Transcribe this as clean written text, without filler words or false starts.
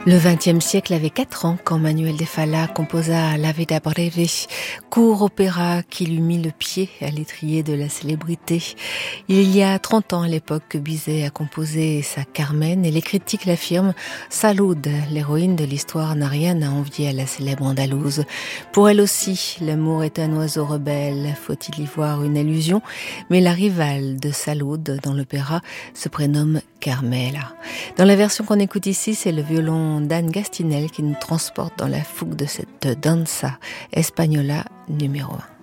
Le XXe siècle avait 4 ans quand Manuel de Falla composa La Vida Breve, court opéra qui lui mit le pied à l'étrier de la célébrité. Il y a 30 ans à l'époque que Bizet a composé sa Carmen et les critiques l'affirment, Salud, l'héroïne de l'histoire, n'a rien à envier à la célèbre andalouse. Pour elle aussi, l'amour est un oiseau rebelle, faut-il y voir une allusion? Mais la rivale de Salud dans l'opéra se prénomme Carmela. Dans la version qu'on écoute ici, c'est le violon d'Anne Gastinel qui nous transporte dans la fougue de cette danza española numéro 1.